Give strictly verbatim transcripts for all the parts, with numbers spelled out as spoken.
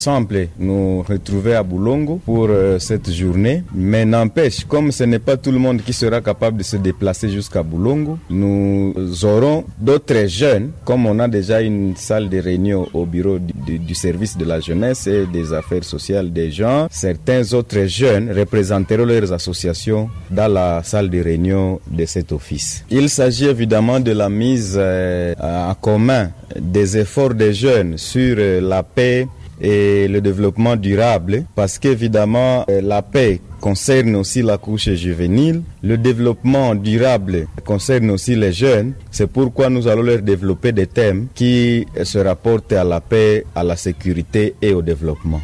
Semble nous retrouver à Boulongo pour euh, cette journée, mais n'empêche, comme ce n'est pas tout le monde qui sera capable de se déplacer jusqu'à Boulongo, nous aurons d'autres jeunes, comme on a déjà une salle de réunion au bureau du, du, du service de la jeunesse et des affaires sociales des gens. Certains autres jeunes représenteront leurs associations dans la salle de réunion de cet office. Il s'agit évidemment de la mise euh, en commun des efforts des jeunes sur euh, la paix et le développement durable, parce qu'évidemment la paix concerne aussi la couche juvénile, le développement durable concerne aussi les jeunes. C'est pourquoi nous allons leur développer des thèmes qui se rapportent à la paix, à la sécurité et au développement.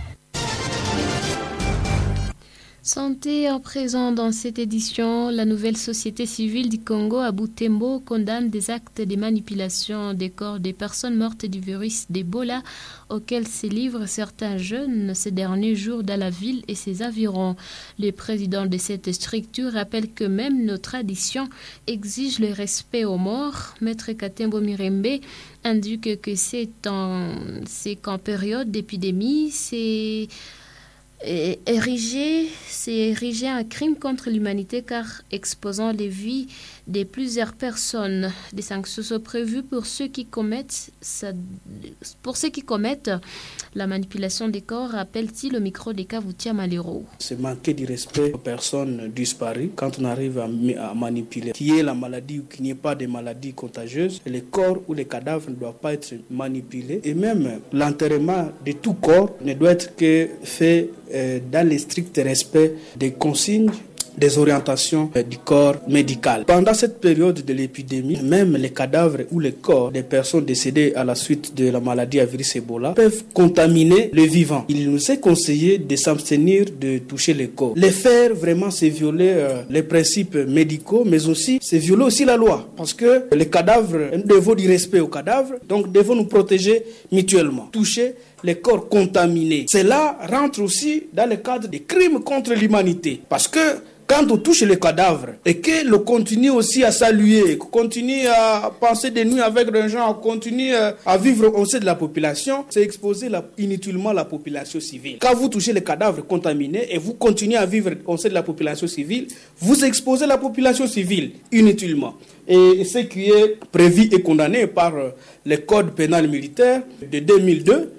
Santé en présent dans cette édition, la nouvelle société civile du Congo à Butembo condamne des actes de manipulation des corps des personnes mortes du virus d'Ebola auxquels se livrent certains jeunes ces derniers jours dans la ville et ses environs. Le président de cette structure rappelle que même nos traditions exigent le respect aux morts. Maître Katembo Mirembe indique que c'est en, c'est qu'en période d'épidémie, c'est Et érigé, c'est érigé un crime contre l'humanité car exposant les vies de plusieurs personnes. Des sanctions sont prévues pour ceux qui commettent, ça, pour ceux qui commettent la manipulation des corps, rappelle-t-il au micro de Kavoutia Malero. C'est manquer du respect aux personnes disparues quand on arrive à, à manipuler. Qu'il y ait la maladie ou qu'il n'y ait pas de maladie contagieuse, les corps ou les cadavres ne doivent pas être manipulés. Et même l'enterrement de tout corps ne doit être que fait dans le strict respect des consignes, des orientations du corps médical. Pendant cette période de l'épidémie, même les cadavres ou les corps des personnes décédées à la suite de la maladie à virus Ebola peuvent contaminer les vivants. Il nous est conseillé de s'abstenir de toucher les corps. Les faire, vraiment, c'est violer euh, les principes médicaux, mais aussi, c'est violer aussi la loi. Parce que les cadavres, nous devons du respect aux cadavres, donc devons nous protéger mutuellement. Toucher les corps contaminés. Cela rentre aussi dans le cadre des crimes contre l'humanité. Parce que quand on touche les cadavres et que l'on continue aussi à saluer, qu'on continue à penser des nuits avec les gens, qu'on continue à vivre au sein de la population, c'est exposer la, inutilement la population civile. Quand vous touchez les cadavres contaminés et vous continuez à vivre au sein de la population civile, vous exposez la population civile inutilement. Et ce qui est prévu et condamné par le Code pénal militaire de deux mille deux.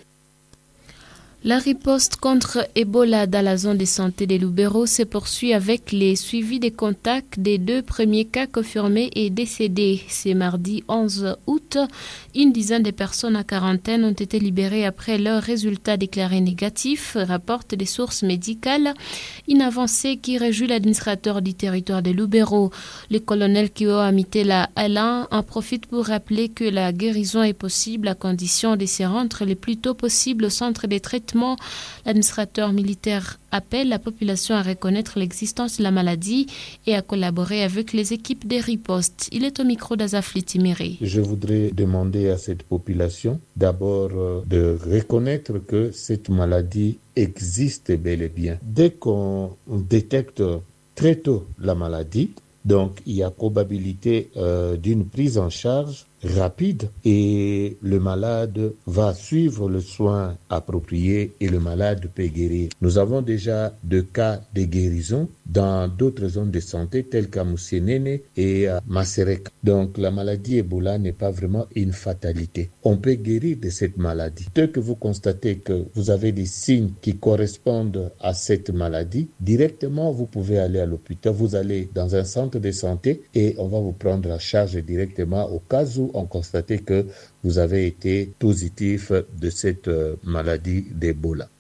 La riposte contre Ebola dans la zone de santé de Lubero se poursuit avec les suivis des contacts des deux premiers cas confirmés et décédés. C'est mardi onze août. Une dizaine de personnes en quarantaine ont été libérées après leurs résultats déclarés négatifs, rapportent des sources médicales. Une avancée qui réjouit l'administrateur du territoire de Lubero. Le colonel Kio Amitela Alain en profite pour rappeler que la guérison est possible à condition de se rendre le plus tôt possible au centre de traitement. L'administrateur militaire appelle la population à reconnaître l'existence de la maladie et à collaborer avec les équipes des ripostes. Il est au micro d'Azafli Timéré. Je voudrais demander à cette population d'abord euh, de reconnaître que cette maladie existe bel et bien. Dès qu'on détecte très tôt la maladie, donc il y a probabilité euh, d'une prise en charge rapide et le malade va suivre le soin approprié et le malade peut guérir. Nous avons déjà deux cas de guérison dans d'autres zones de santé telles qu'à Moussénéné et à Masereka. Donc la maladie Ebola n'est pas vraiment une fatalité. On peut guérir de cette maladie. Dès que vous constatez que vous avez des signes qui correspondent à cette maladie, directement vous pouvez aller à l'hôpital. Vous allez dans un centre de santé et on va vous prendre en charge directement au cas où on constatait que vous avez été positif de cette maladie d'Ebola.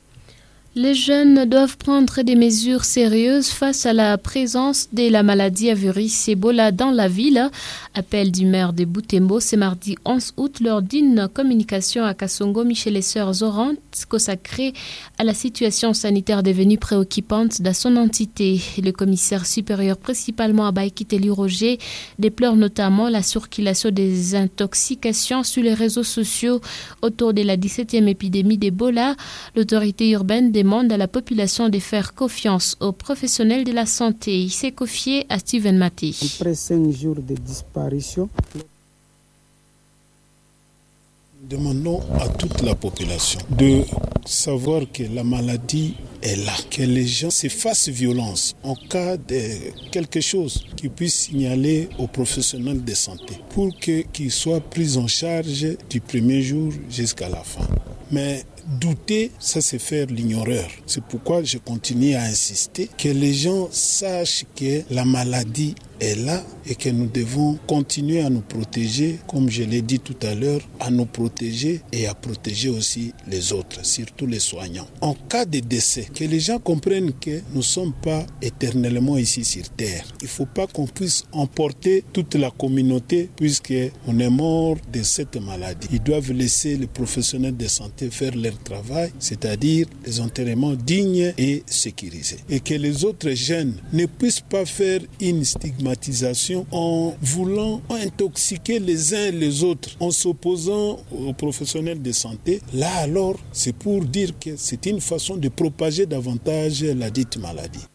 Les jeunes doivent prendre des mesures sérieuses face à la présence de la maladie à virus Ebola dans la ville. Appel du maire de Butembo ce mardi onze août lors d'une communication à Kassongo, Michel et Sœurs Zorantes, consacrée à la situation sanitaire devenue préoccupante dans son entité. Le commissaire supérieur, principalement à Baïkiteli Roger, déplore notamment la circulation des intoxications sur les réseaux sociaux autour de la dix-septième épidémie d'Ebola. L'autorité urbaine demande à la population de faire confiance aux professionnels de la santé. Il s'est confié à Steven Maté. Après cinq jours de disparition, Demandons à toute la population de savoir que la maladie est là, que les gens se fassent violence en cas de quelque chose qu'ils puissent signaler aux professionnels de santé pour que, qu'ils soient pris en charge du premier jour jusqu'à la fin. Mais douter, ça c'est faire l'ignoreur. C'est pourquoi je continue à insister que les gens sachent que la maladie est là et que nous devons continuer à nous protéger, comme je l'ai dit tout à l'heure, à nous protéger et à protéger aussi les autres, surtout les soignants. En cas de décès, que les gens comprennent que nous ne sommes pas éternellement ici sur Terre. Il ne faut pas qu'on puisse emporter toute la communauté puisqu'on est mort de cette maladie. Ils doivent laisser les professionnels de santé faire leur travail, c'est-à-dire les enterrements dignes et sécurisés. Et que les autres jeunes ne puissent pas faire une stigmatisation en voulant intoxiquer les uns et les autres, en s'opposant aux professionnels de santé. Là alors, c'est pour dire que c'est une façon de propager davantage la dite maladie.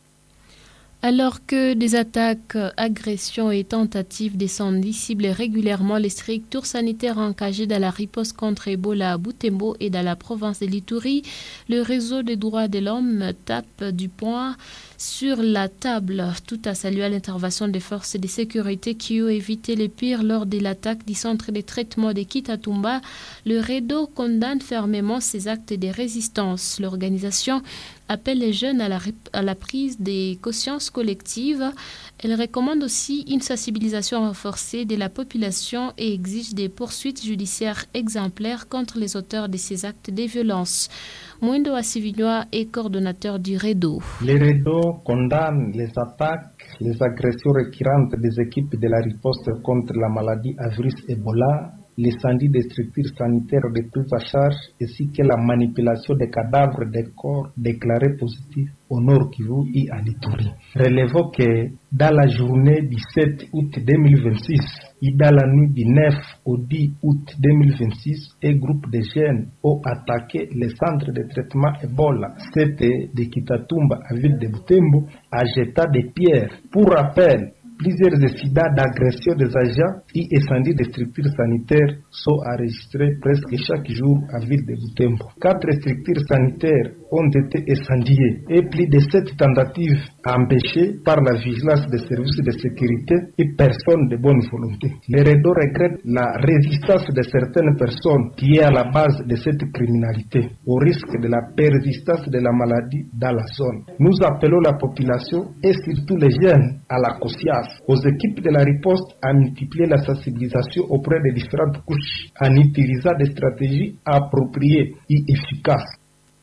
Alors que des attaques, agressions et tentatives d'incendie ciblent régulièrement les structures sanitaires engagées dans la riposte contre Ebola à Butembo et dans la province de l'Ituri, le réseau des droits de l'homme tape du poing sur la table, tout à saluer l'intervention des forces de sécurité qui ont évité le pire lors de l'attaque du centre de traitement de Kitatumba. Le R E D O condamne fermement ces actes de résistance. L'organisation appelle les jeunes à la, à la prise des consciences collectives. Elle recommande aussi une sensibilisation renforcée de la population et exige des poursuites judiciaires exemplaires contre les auteurs de ces actes de violence. Mwindo Assivignoa est coordonnateur du R E D O. Le R E D O condamne les attaques, les agressions récurrentes des équipes de la riposte contre la maladie à virus Ebola, l'incendie des structures sanitaires de prise à charge ainsi que la manipulation des cadavres des corps déclarés positifs au Nord Kivu et à l'Ituri. Relevons que dans la journée du sept août deux mille vingt-six et dans la nuit du neuf au dix août deux mille vingt-six, un groupe de jeunes ont attaqué le centre de traitement Ebola, c'était de Kitatumba à ville de Butembo, à jetant des pierres. Pour rappel, plusieurs incidents d'agression des agents et incendies des structures sanitaires sont enregistrés presque chaque jour à ville de Butembo. Quatre structures sanitaires ont été incendiées et plus de sept tentatives empêchées par la vigilance des services de sécurité et personnes de bonne volonté. Le R E D O regrette la résistance de certaines personnes qui est à la base de cette criminalité, au risque de la persistance de la maladie dans la zone. Nous appelons la population et surtout les jeunes à la conscience, aux équipes de la riposte à multiplier la sensibilisation auprès des différentes couches en utilisant des stratégies appropriées et efficaces.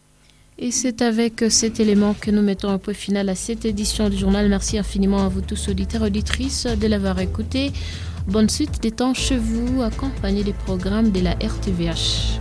Et c'est avec cet élément que nous mettons un point final à cette édition du journal. Merci infiniment à vous tous, auditeurs et auditrices, de l'avoir écouté. Bonne suite des temps chez vous, accompagnés des programmes de la R T V H.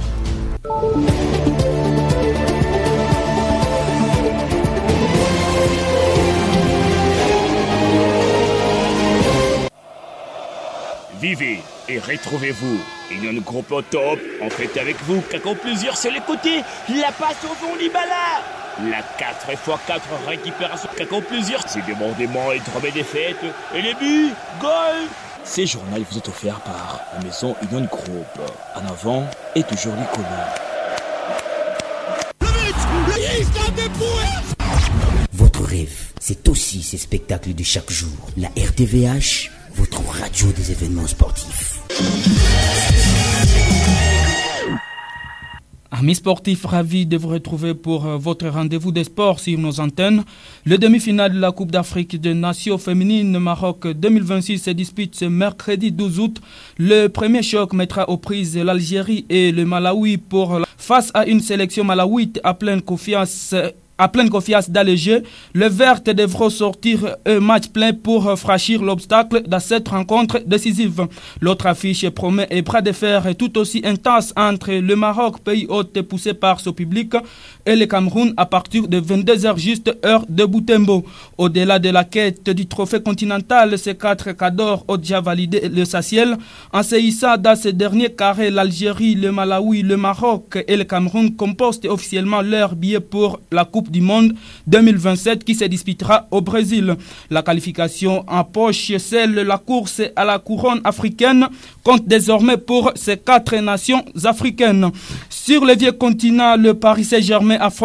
Vivez et retrouvez-vous. Union Groupe au top, en fait avec vous, Kako plusieurs sur les côtés, la passe au fond Libala. La quatre fois quatre récupération Kako plusieurs, c'est débordement et trois défaites, et les buts, goal. Ces journaux vous est offert par la maison Union Groupe. En avant et toujours l'icône. Votre rêve, c'est aussi ces spectacles de chaque jour. La R T V H, votre radio des événements sportifs. Amis sportifs, ravis de vous retrouver pour votre rendez-vous des sports sur nos antennes. Le demi-finale de la Coupe d'Afrique des Nations féminines Maroc deux mille vingt-six se dispute ce mercredi douze août. Le premier choc mettra aux prises l'Algérie et le Malawi pour face à une sélection malawite à pleine confiance. À pleine confiance dans le jeu, les Vertes devront sortir un match plein pour franchir l'obstacle dans cette rencontre décisive. L'autre affiche promet un bras de fer tout aussi intense entre le Maroc, pays hôte poussé par son public, et le Cameroun à partir de vingt-deux heures juste heure de Butembo. Au-delà de la quête du trophée continental, ces quatre cadors ont déjà validé le Saciel. En séissant dans ce dernier carré, l'Algérie, le Malawi, le Maroc et le Cameroun compostent officiellement leur billet pour la Coupe Coupe du Monde deux mille vingt-sept qui se disputera au Brésil. La qualification en poche, celle de la course à la couronne africaine, compte désormais pour ces quatre nations africaines. Sur le vieux continent, le Paris Saint-Germain affronte